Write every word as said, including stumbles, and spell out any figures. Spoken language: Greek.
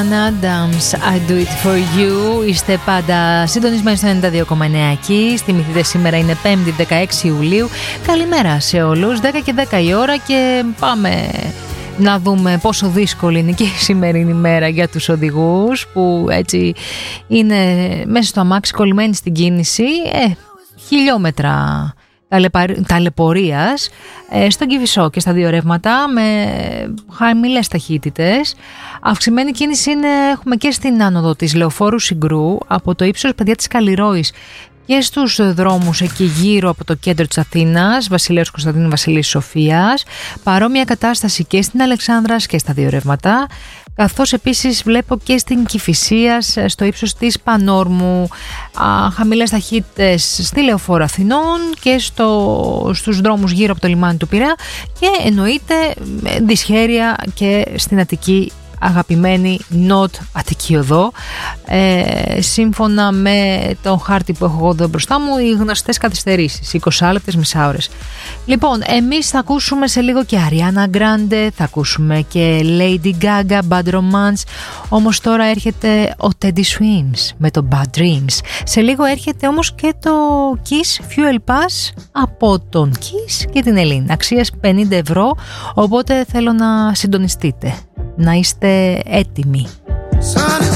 Adams, I do it for you. Είστε πάντα συντονισμένοι στο ενενήντα δύο κόμμα εννέα εκεί. Θυμηθείτε, σήμερα είναι πέμπτη δεκαέξι Ιουλίου. Καλημέρα σε όλους. δέκα και δέκα η ώρα και πάμε να δούμε πόσο δύσκολη είναι και η σημερινή μέρα για τους οδηγούς που έτσι είναι μέσα στο αμάξι κολλημένοι στην κίνηση. Ε, χιλιόμετρα ταλαιπωρίας ε, στον Κηφισό και στα δύο ρεύματα με χαμηλές ταχύτητες. Αυξημένη κίνηση είναι, έχουμε και στην άνοδο της Λεωφόρου Συγκρού από το ύψος παιδιά της Καλλιρόης και στους δρόμους εκεί γύρω από το κέντρο της Αθήνας, Βασιλέως Κωνσταντίνου, Βασιλής Σοφίας. Παρόμοια κατάσταση και στην Αλεξάνδρας και στα δύο ρεύματα, καθώς επίσης βλέπω και στην Κηφισίας στο ύψος της Πανόρμου α, χαμηλές ταχύτητες στη Λεωφόρο Αθηνών και στο, στους δρόμους γύρω από το λιμάνι του Πειραιά και εννοείται δυσχέρεια και στην Αττική αγαπημένη Νότ Αττική Οδό. Ε, σύμφωνα με τον χάρτη που έχω εγώ εδώ μπροστά μου, οι γνωστές καθυστερήσεις, είκοσι λεπτές, μισάωρες. Λοιπόν, εμείς θα ακούσουμε σε λίγο και Ariana Grande, θα ακούσουμε και Lady Gaga, Bad Romance, όμως τώρα έρχεται ο Teddy Swims με το Bad Dreams. Σε λίγο έρχεται όμως και το Kiss Fuel Pass από τον Kiss και την Ελλήν, αξίας πενήντα ευρώ, οπότε θέλω να συντονιστείτε, να είστε έτοιμοι.